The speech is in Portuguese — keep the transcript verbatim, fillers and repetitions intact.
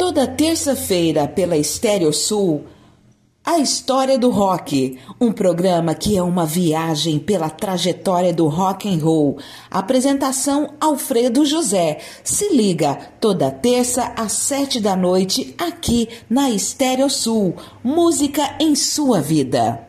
Toda terça-feira pela Estéreo Sul, A História do Rock, um programa que é uma viagem pela trajetória do rock and roll. Apresentação Alfredo José. Se liga, toda terça às sete da noite, aqui na Estéreo Sul. Música em sua vida.